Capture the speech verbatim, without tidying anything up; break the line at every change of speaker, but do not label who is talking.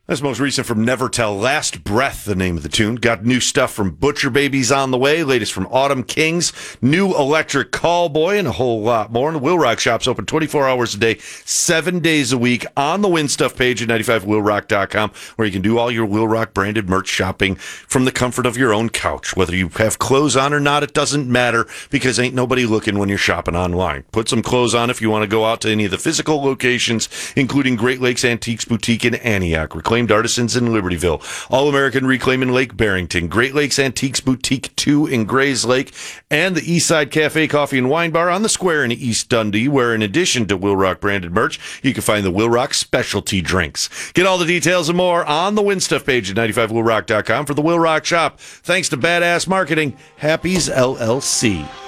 That's most recent from Never Tell. Last Breath, the name of the tune. Got new stuff from Butcher Babies on the way. Latest from Autumn Kings. New Electric Callboy and a whole lot more. And the Will Rock Shop's open twenty-four hours a day, seven days a week on the Win Stuff page at ninety-five will rock dot com, where you can do all your Will Rock branded merch shopping from the comfort of your own couch. Whether you have clothes on or not, it doesn't matter because ain't nobody looking when you're shopping online. Put some clothes on if you want to go out to any of the physical locations, including Great Lakes Antiques Boutique in Antioch, Reclaimed Artisans in Libertyville, All-American Reclaim in Lake Barrington, Great Lakes Antiques Boutique two in Grays Lake, and the Eastside Cafe Coffee and Wine Bar on the square in East Dundee, where in addition to Will Rock branded merch, you can find the Will Rock specialty drinks. Get all the details and more on the Win Stuff page at ninety-five will rock dot com for the Will Rock Shop. Thanks to Badass Marketing, Happy's L L C.